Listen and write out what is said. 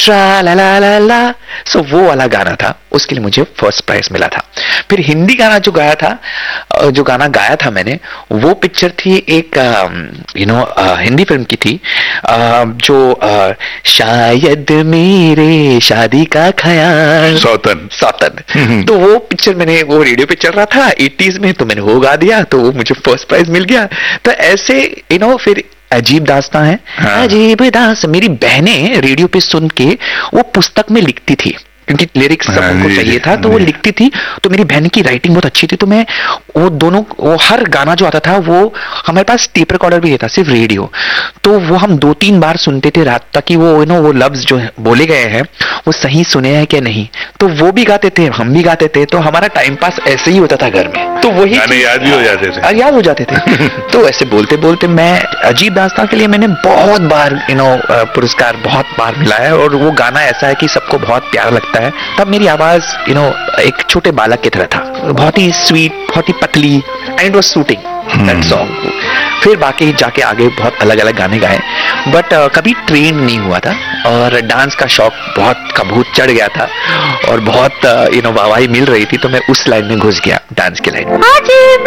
ट्रा ला ला ला ला, सो वो वाला गाना था, उसके लिए मुझे फर्स्ट प्राइज मिला था। फिर हिंदी गाना जो गाना गाया था मैंने, वो पिक्चर थी एक हिंदी फिल्म की थी, शायद मेरे शादी का ख्याल, सौतन। तो वो पिक्चर वो रेडियो पे चल रहा था 80s में, तो मैंने वो गा दिया, तो वो मुझे फर्स्ट प्राइज मिल गया। तो ऐसे फिर अजीब दास्तां है। हाँ। अजीब दास्तां मेरी बहनें रेडियो पे सुन के वो पुस्तक में लिखती थी, क्योंकि लिरिक्स सब उनको चाहिए था, तो वो लिखती थी। तो मेरी बहन की राइटिंग बहुत अच्छी थी, तो मैं वो हर गाना जो आता था, वो हमारे पास टेप रिकॉर्डर भी था, सिर्फ रेडियो, तो वो हम 2-3 बार सुनते थे रात तक कि वो लफ्ज जो बोले गए हैं वो सही सुने हैं कि नहीं। तो वो भी गाते थे, हम भी गाते थे, तो हमारा टाइम पास ऐसे ही होता था घर में। तो वही याद भी हो जाते थे, याद हो जाते थे। तो ऐसे बोलते बोलते मैं अजीब दास्तां के लिए मैंने बहुत बार पुरस्कार बहुत बार मिला है, और वो गाना ऐसा है कि सबको बहुत प्यारा लगता है। तब मेरी आवाज एक छोटे बालक की तरह था, बहुत ही स्वीट, बहुत ही पतली, and it was shooting that song. फिर बाकी जाके आगे बहुत अलग अलग गाने गाए, बट कभी ट्रेन नहीं हुआ था, और डांस का शौक बहुत कबूत चढ़ गया था, और बहुत वाहवाही मिल रही थी, तो मैं उस लाइन में घुस गया, डांस की लाइन।